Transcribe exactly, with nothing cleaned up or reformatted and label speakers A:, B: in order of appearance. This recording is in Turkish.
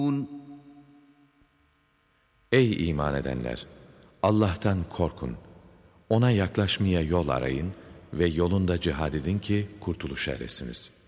A: Ey iman edenler! Allah'tan korkun. Ona yaklaşmaya yol arayın ve yolunda cihad edin ki kurtuluşa eresiniz.